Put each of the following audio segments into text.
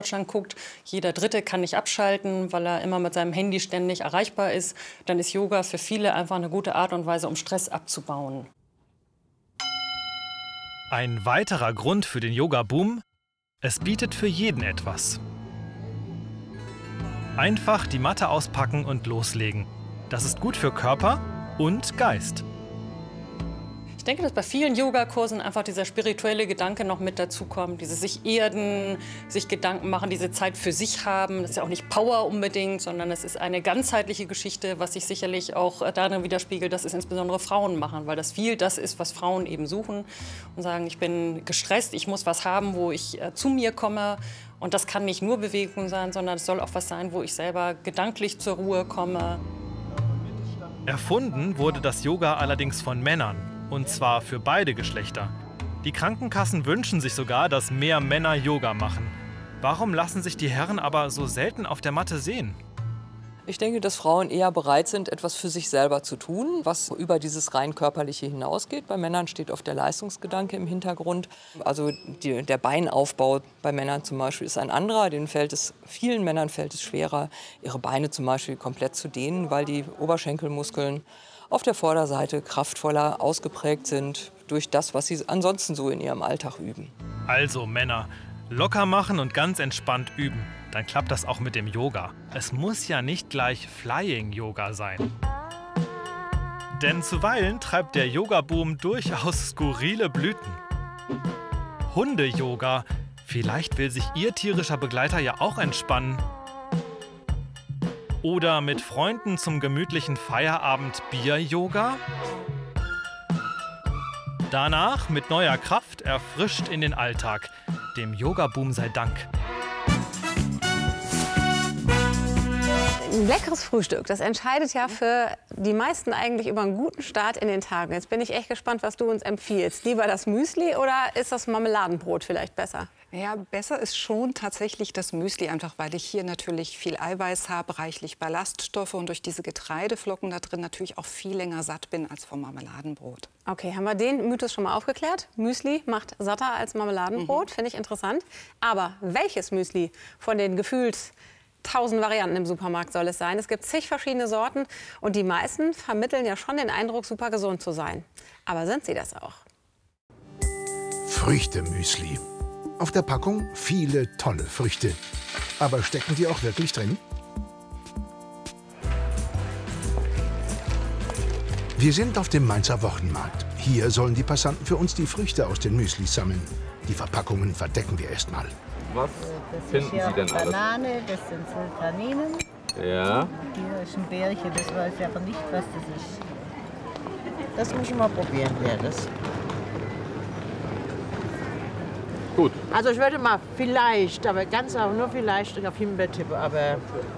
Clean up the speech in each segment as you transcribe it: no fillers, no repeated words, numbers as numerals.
Deutschland guckt, jeder Dritte kann nicht abschalten, weil er immer mit seinem Handy ständig erreichbar ist, dann ist Yoga für viele einfach eine gute Art und Weise, um Stress abzubauen. Ein weiterer Grund für den Yoga-Boom: es bietet für jeden etwas. Einfach die Matte auspacken und loslegen. Das ist gut für Körper und Geist. Ich denke, dass bei vielen Yogakursen einfach dieser spirituelle Gedanke noch mit dazukommt. Dieses sich erden, sich Gedanken machen, diese Zeit für sich haben. Das ist ja auch nicht Power unbedingt, sondern es ist eine ganzheitliche Geschichte, was sich sicherlich auch darin widerspiegelt, dass es insbesondere Frauen machen. Weil das viel das ist, was Frauen eben suchen und sagen, ich bin gestresst, ich muss was haben, wo ich zu mir komme. Und das kann nicht nur Bewegung sein, sondern es soll auch was sein, wo ich selber gedanklich zur Ruhe komme. Erfunden wurde das Yoga allerdings von Männern. Und zwar für beide Geschlechter. Die Krankenkassen wünschen sich sogar, dass mehr Männer Yoga machen. Warum lassen sich die Herren aber so selten auf der Matte sehen? Ich denke, dass Frauen eher bereit sind, etwas für sich selber zu tun, was über dieses rein körperliche hinausgeht. Bei Männern steht oft der Leistungsgedanke im Hintergrund. Also der Beinaufbau bei Männern zum Beispiel ist ein anderer. Vielen Männern fällt es schwerer, ihre Beine zum Beispiel komplett zu dehnen, weil die Oberschenkelmuskeln auf der Vorderseite kraftvoller ausgeprägt sind durch das, was sie ansonsten so in ihrem Alltag üben. Also Männer, locker machen und ganz entspannt üben. Dann klappt das auch mit dem Yoga. Es muss ja nicht gleich Flying Yoga sein. Denn zuweilen treibt der Yoga-Boom durchaus skurrile Blüten. Hunde-Yoga. Vielleicht will sich Ihr tierischer Begleiter ja auch entspannen. Oder mit Freunden zum gemütlichen Feierabend Bier-Yoga? Danach mit neuer Kraft erfrischt in den Alltag. Dem Yoga-Boom sei Dank. Ein leckeres Frühstück, das entscheidet ja für die meisten eigentlich über einen guten Start in den Tag. Jetzt bin ich echt gespannt, was du uns empfiehlst. Lieber das Müsli oder ist das Marmeladenbrot vielleicht besser? Ja, besser ist schon tatsächlich das Müsli, einfach weil ich hier natürlich viel Eiweiß habe, reichlich Ballaststoffe und durch diese Getreideflocken da drin natürlich auch viel länger satt bin als vom Marmeladenbrot. Okay, haben wir den Mythos schon mal aufgeklärt? Müsli macht satter als Marmeladenbrot, finde ich interessant. Aber welches Müsli von den gefühlt 1000 Varianten im Supermarkt soll es sein? Es gibt zig verschiedene Sorten und die meisten vermitteln ja schon den Eindruck, super gesund zu sein. Aber sind sie das auch? Früchtemüsli. Auf der Packung viele tolle Früchte. Aber stecken die auch wirklich drin? Wir sind auf dem Mainzer Wochenmarkt. Hier sollen die Passanten für uns die Früchte aus den Müslis sammeln. Die Verpackungen verdecken wir erst mal. Was finden Sie denn alles? Banane, das sind Sultaninen. Ja. Hier ist ein Bärchen, das weiß ich aber nicht, was das ist. Das muss ich mal probieren, wer das. Gut. Also ich würde mal vielleicht, aber ganz auch nur vielleicht auf Himbeer tippen, aber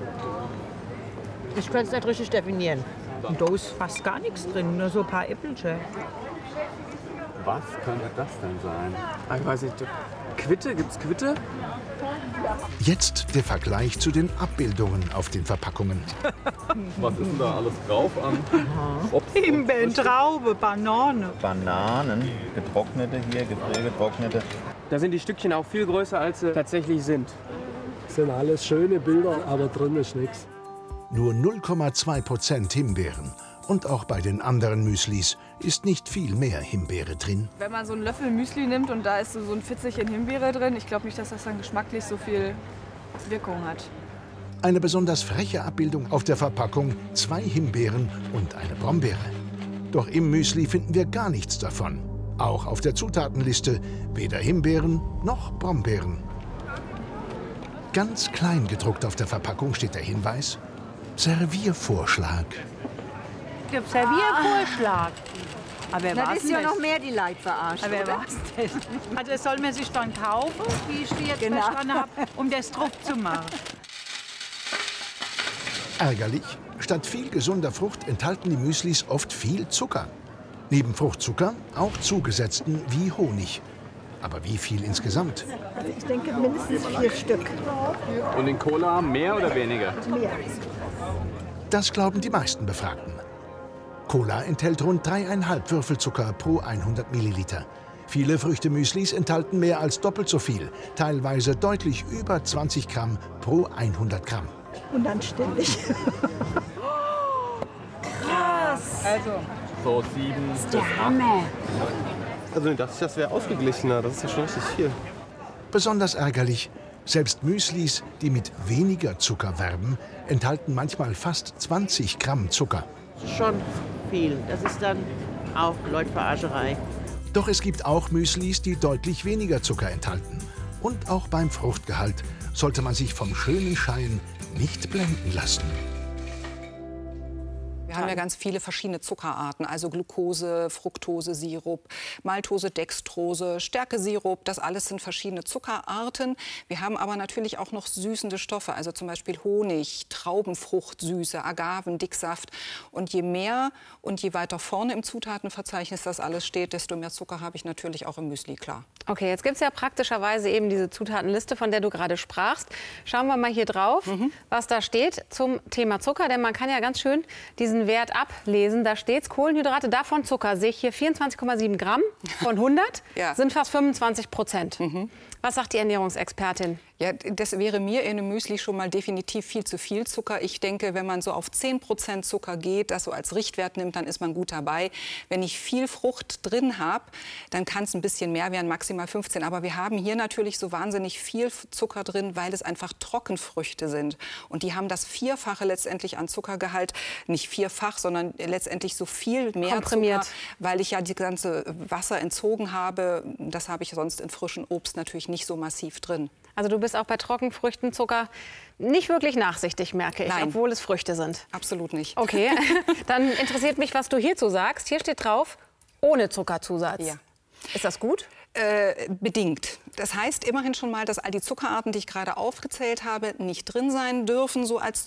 ich könnte es nicht richtig definieren. Und da ist fast gar nichts drin, nur so ein paar Äppelchen. Was könnte das denn sein? Ich weiß nicht. Quitte? Gibt's Quitte? Jetzt der Vergleich zu den Abbildungen auf den Verpackungen. Was ist denn da alles drauf an? Himbeeren, Traube, Banane. Bananen, getrocknete hier, gefriergetrocknete. Da sind die Stückchen auch viel größer, als sie tatsächlich sind. Das sind alles schöne Bilder, aber drin ist nichts. Nur 0,2% Himbeeren. Und auch bei den anderen Müslis ist nicht viel mehr Himbeere drin. Wenn man so einen Löffel Müsli nimmt und da ist so ein Fitzelchen Himbeere drin, ich glaube nicht, dass das dann geschmacklich so viel Wirkung hat. Eine besonders freche Abbildung auf der Verpackung, 2 Himbeeren und eine Brombeere. Doch im Müsli finden wir gar nichts davon. Auch auf der Zutatenliste weder Himbeeren noch Brombeeren. Ganz klein gedruckt auf der Verpackung steht der Hinweis: Serviervorschlag. Serviervorschlag. Aber wer das ist ja noch mehr die Leute verarscht, aber oder? was denn? Also das soll man sich dann kaufen, wie ich die jetzt verstanden habe, um das drauf zu machen. Ärgerlich, statt viel gesunder Frucht enthalten die Müslis oft viel Zucker. Neben Fruchtzucker auch zugesetzten wie Honig. Aber wie viel insgesamt? Also ich denke mindestens 4 Stück. Und in Cola mehr oder weniger? Mehr. Das glauben die meisten Befragten. Cola enthält rund 3,5 Würfelzucker pro 100 Milliliter. Viele Früchtemüslis enthalten mehr als doppelt so viel, teilweise deutlich über 20 Gramm pro 100 Gramm. Und dann ständig. Krass. Also. So 7 Das ist der Hammer. Also ich dachte, das wäre ausgeglichener. Das ist ja schon richtig viel. Besonders ärgerlich, selbst Müslis, die mit weniger Zucker werben, enthalten manchmal fast 20 Gramm Zucker. Schon viel. Das ist dann auch Leutverarscherei. Doch es gibt auch Müslis, die deutlich weniger Zucker enthalten. Und auch beim Fruchtgehalt sollte man sich vom schönen Schein nicht blenden lassen. Wir haben ja ganz viele verschiedene Zuckerarten, also Glucose, Fructose, Sirup, Maltose, Dextrose, Stärkesirup. Das alles sind verschiedene Zuckerarten. Wir haben aber natürlich auch noch süßende Stoffe, also zum Beispiel Honig, Traubenfruchtsüße, Agaven, Dicksaft. Und je mehr und je weiter vorne im Zutatenverzeichnis das alles steht, desto mehr Zucker habe ich natürlich auch im Müsli, klar. Okay, jetzt gibt es ja praktischerweise eben diese Zutatenliste, von der du gerade sprachst. Schauen wir mal hier drauf, was da steht zum Thema Zucker. Denn man kann ja ganz schön diesen Wert ablesen. Da steht Kohlenhydrate, davon Zucker. Sehe ich hier 24,7 Gramm von 100, sind fast 25%. Was sagt die Ernährungsexpertin? Ja, das wäre mir in einem Müsli schon mal definitiv viel zu viel Zucker. Ich denke, wenn man so auf 10% Zucker geht, das so als Richtwert nimmt, dann ist man gut dabei. Wenn ich viel Frucht drin habe, dann kann es ein bisschen mehr werden, maximal 15. Aber wir haben hier natürlich so wahnsinnig viel Zucker drin, weil es einfach Trockenfrüchte sind. Und die haben das Vierfache letztendlich an Zuckergehalt. Nicht vierfach, sondern letztendlich so viel mehr komprimiert. Zucker, weil ich ja die ganze Wasser entzogen habe. Das habe ich sonst in frischem Obst natürlich nicht so massiv drin. Also du bist auch bei Trockenfrüchten, Zucker nicht wirklich nachsichtig, merke ich, Nein. obwohl es Früchte sind. Absolut nicht. Okay, dann interessiert mich, was du hierzu sagst. Hier steht drauf, ohne Zuckerzusatz. Ja. Ist das gut? Bedingt. Das heißt immerhin schon mal, dass all die Zuckerarten, die ich gerade aufgezählt habe, nicht drin sein dürfen. So als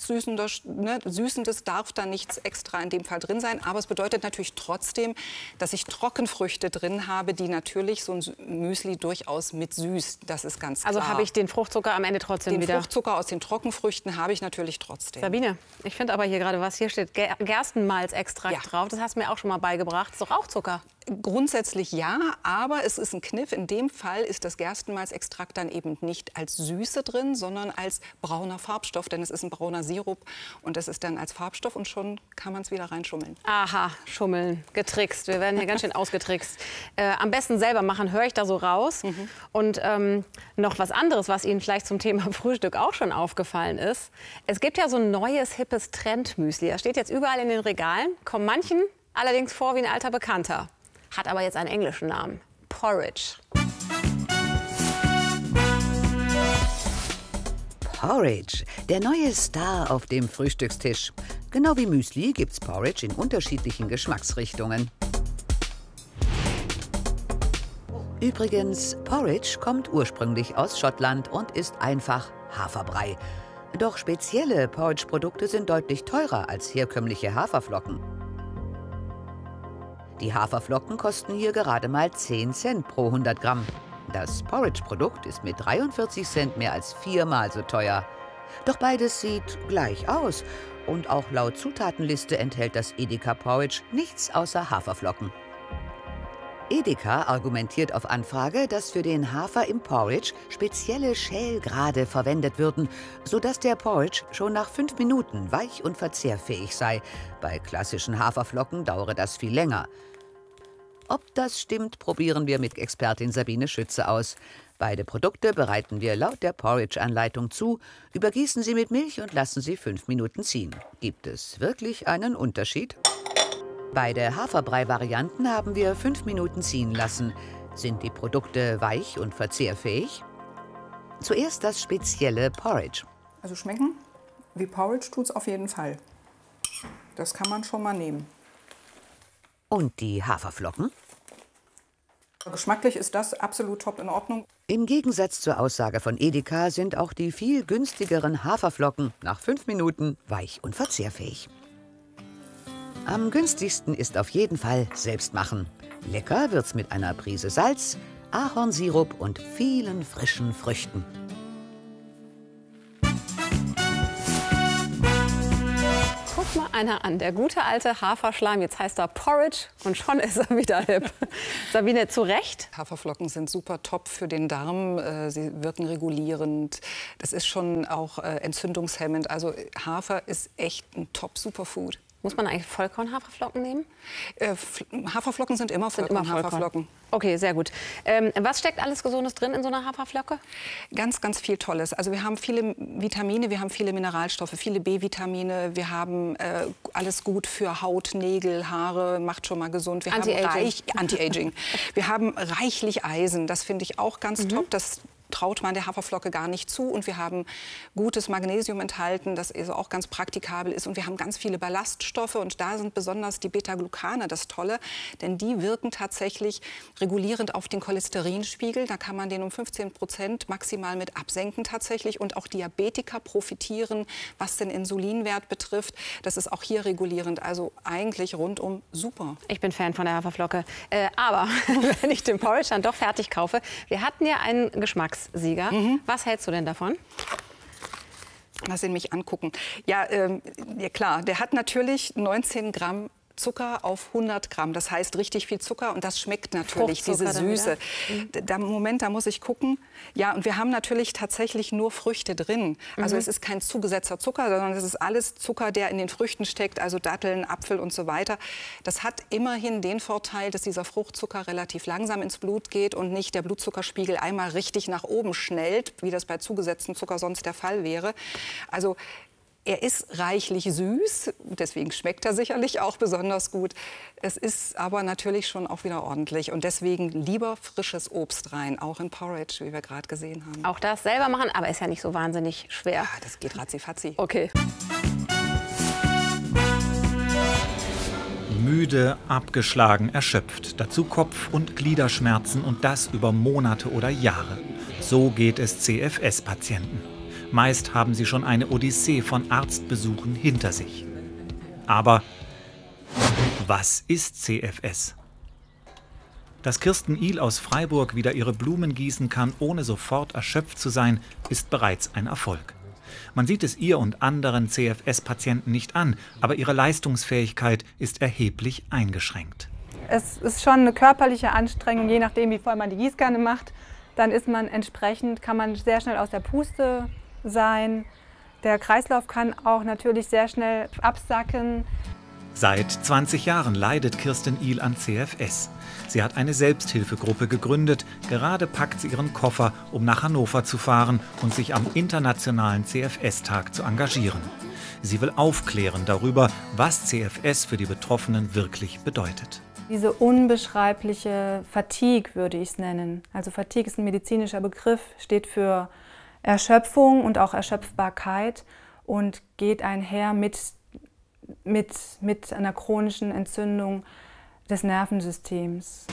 Süßendes darf da nichts extra in dem Fall drin sein. Aber es bedeutet natürlich trotzdem, dass ich Trockenfrüchte drin habe, die natürlich so ein Müsli durchaus mit süß. Das ist ganz klar. Also habe ich den Fruchtzucker am Ende trotzdem wieder? Den Fruchtzucker aus den Trockenfrüchten habe ich natürlich trotzdem. Sabine, ich finde aber hier gerade was. Hier steht Gerstenmalzextrakt drauf. Das hast du mir auch schon mal beigebracht. Ist doch auch Zucker? Grundsätzlich ja, aber es ist ein Kniff. In dem Fall ist das Gerstenmalzextrakt dann eben nicht als Süße drin, sondern als brauner Farbstoff, denn es ist ein brauner Sirup und das ist dann als Farbstoff und schon kann man es wieder reinschummeln. Aha, schummeln, getrickst. Wir werden hier ganz schön ausgetrickst. Am besten selber machen, höre ich da so raus. Und noch was anderes, was Ihnen vielleicht zum Thema Frühstück auch schon aufgefallen ist. Es gibt ja so ein neues, hippes Trendmüsli. Das steht jetzt überall in den Regalen, kommt manchen allerdings vor wie ein alter Bekannter. Hat aber jetzt einen englischen Namen. Porridge. Porridge, der neue Star auf dem Frühstückstisch. Genau wie Müsli gibt's Porridge in unterschiedlichen Geschmacksrichtungen. Übrigens, Porridge kommt ursprünglich aus Schottland und ist einfach Haferbrei. Doch spezielle Porridge-Produkte sind deutlich teurer als herkömmliche Haferflocken. Die Haferflocken kosten hier gerade mal 10 Cent pro 100 Gramm. Das Porridge-Produkt ist mit 43 Cent mehr als 4-mal so teuer. Doch beides sieht gleich aus. Und auch laut Zutatenliste enthält das Edeka Porridge nichts außer Haferflocken. Edeka argumentiert auf Anfrage, dass für den Hafer im Porridge spezielle Schälgrade verwendet würden, sodass der Porridge schon nach 5 Minuten weich und verzehrfähig sei. Bei klassischen Haferflocken dauere das viel länger. Ob das stimmt, probieren wir mit Expertin Sabine Schütze aus. Beide Produkte bereiten wir laut der Porridge-Anleitung zu, übergießen sie mit Milch und lassen sie 5 Minuten ziehen. Gibt es wirklich einen Unterschied? Beide Haferbrei-Varianten haben wir 5 Minuten ziehen lassen. Sind die Produkte weich und verzehrfähig? Zuerst das spezielle Porridge. Also schmecken wie Porridge tut's auf jeden Fall. Das kann man schon mal nehmen. Und die Haferflocken? Geschmacklich ist das absolut top in Ordnung. Im Gegensatz zur Aussage von Edeka sind auch die viel günstigeren Haferflocken nach 5 Minuten weich und verzehrfähig. Am günstigsten ist auf jeden Fall Selbstmachen. Lecker wird's mit einer Prise Salz, Ahornsirup und vielen frischen Früchten. Guck mal einer an. Der gute alte Haferschleim, jetzt heißt er Porridge und schon ist er wieder hip. Sabine, zu Recht? Haferflocken sind super top für den Darm. Sie wirken regulierend. Das ist schon auch entzündungshemmend. Also Hafer ist echt ein Top-Superfood. Muss man eigentlich Vollkorn-Haferflocken nehmen? Haferflocken sind immer Vollkorn-Haferflocken. Okay, sehr gut. Was steckt alles Gesundes drin in so einer Haferflocke? Ganz, ganz viel Tolles. Also wir haben viele Vitamine, wir haben viele Mineralstoffe, viele B-Vitamine. Wir haben alles gut für Haut, Nägel, Haare, macht schon mal gesund. Wir haben Anti-Aging. Wir haben reichlich Eisen, das finde ich auch ganz top. Das traut man der Haferflocke gar nicht zu. Und wir haben gutes Magnesium enthalten, das also auch ganz praktikabel ist. Und wir haben ganz viele Ballaststoffe. Und da sind besonders die Beta-Glucane das Tolle. Denn die wirken tatsächlich regulierend auf den Cholesterinspiegel. Da kann man den um 15% maximal mit absenken tatsächlich. Und auch Diabetiker profitieren, was den Insulinwert betrifft. Das ist auch hier regulierend. Also eigentlich rundum super. Ich bin Fan von der Haferflocke. Aber wenn ich den Porridge dann doch fertig kaufe, wir hatten ja einen Geschmackssieger. Was hältst du denn davon? Lass ihn mich angucken. Ja, ja klar, der hat natürlich 19 Gramm Zucker auf 100 Gramm. Das heißt richtig viel Zucker und das schmeckt natürlich, diese Süße. Moment, da muss ich gucken. Ja, und wir haben natürlich tatsächlich nur Früchte drin. Also es ist kein zugesetzter Zucker, sondern es ist alles Zucker, der in den Früchten steckt, also Datteln, Apfel und so weiter. Das hat immerhin den Vorteil, dass dieser Fruchtzucker relativ langsam ins Blut geht und nicht der Blutzuckerspiegel einmal richtig nach oben schnellt, wie das bei zugesetztem Zucker sonst der Fall wäre. Also er ist reichlich süß, deswegen schmeckt er sicherlich auch besonders gut. Es ist aber natürlich schon auch wieder ordentlich und deswegen lieber frisches Obst rein, auch in Porridge, wie wir gerade gesehen haben. Auch das selber machen, aber ist ja nicht so wahnsinnig schwer. Ja, das geht ratzifatzi. Okay. Müde, abgeschlagen, erschöpft, dazu Kopf- und Gliederschmerzen und das über Monate oder Jahre. So geht es CFS-Patienten. Meist haben sie schon eine Odyssee von Arztbesuchen hinter sich. Aber was ist CFS? Dass Kirsten Ihl aus Freiburg wieder ihre Blumen gießen kann, ohne sofort erschöpft zu sein, ist bereits ein Erfolg. Man sieht es ihr und anderen CFS-Patienten nicht an, aber ihre Leistungsfähigkeit ist erheblich eingeschränkt. Es ist schon eine körperliche Anstrengung, je nachdem, wie voll man die Gießkanne macht. Dann ist man entsprechend, kann man sehr schnell aus der Puste sein. Der Kreislauf kann auch natürlich sehr schnell absacken. Seit 20 Jahren leidet Kirsten Ihl an CFS. Sie hat eine Selbsthilfegruppe gegründet. Gerade packt sie ihren Koffer, um nach Hannover zu fahren und sich am internationalen CFS-Tag zu engagieren. Sie will aufklären darüber, was CFS für die Betroffenen wirklich bedeutet. Diese unbeschreibliche Fatigue würde ich es nennen. Also Fatigue ist ein medizinischer Begriff, steht für Erschöpfung und auch Erschöpfbarkeit und geht einher mit einer chronischen Entzündung des Nervensystems.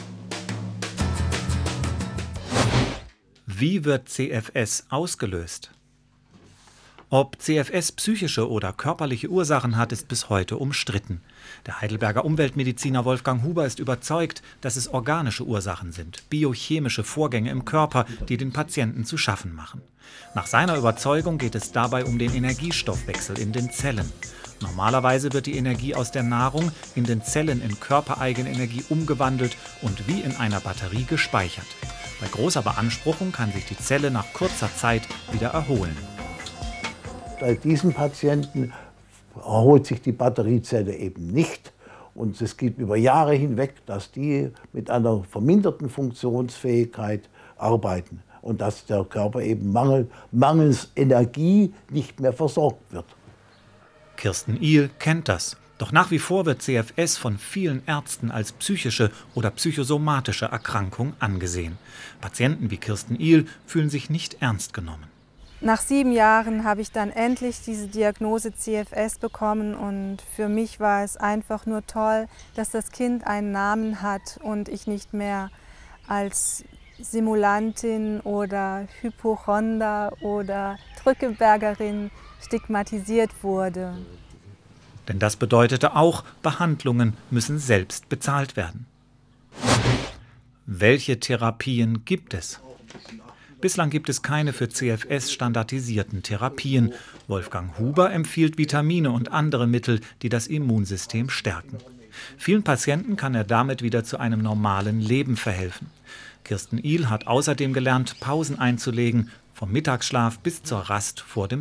Wie wird CFS ausgelöst? Ob CFS psychische oder körperliche Ursachen hat, ist bis heute umstritten. Der Heidelberger Umweltmediziner Wolfgang Huber ist überzeugt, dass es organische Ursachen sind, biochemische Vorgänge im Körper, die den Patienten zu schaffen machen. Nach seiner Überzeugung geht es dabei um den Energiestoffwechsel in den Zellen. Normalerweise wird die Energie aus der Nahrung in den Zellen in körpereigene Energie umgewandelt und wie in einer Batterie gespeichert. Bei großer Beanspruchung kann sich die Zelle nach kurzer Zeit wieder erholen. Bei diesen Patienten erholt sich die Batteriezelle eben nicht. Und es geht über Jahre hinweg, dass die mit einer verminderten Funktionsfähigkeit arbeiten. Und dass der Körper eben mangels Energie nicht mehr versorgt wird. Kirsten Ihl kennt das. Doch nach wie vor wird CFS von vielen Ärzten als psychische oder psychosomatische Erkrankung angesehen. Patienten wie Kirsten Ihl fühlen sich nicht ernst genommen. Nach 7 Jahren habe ich dann endlich diese Diagnose CFS bekommen und für mich war es einfach nur toll, dass das Kind einen Namen hat und ich nicht mehr als Simulantin oder Hypochonder oder Drückebergerin stigmatisiert wurde. Denn das bedeutete auch, Behandlungen müssen selbst bezahlt werden. Welche Therapien gibt es? Bislang gibt es keine für CFS standardisierten Therapien. Wolfgang Huber empfiehlt Vitamine und andere Mittel, die das Immunsystem stärken. Vielen Patienten kann er damit wieder zu einem normalen Leben verhelfen. Kirsten Ihl hat außerdem gelernt, Pausen einzulegen, vom Mittagsschlaf bis zur Rast vor dem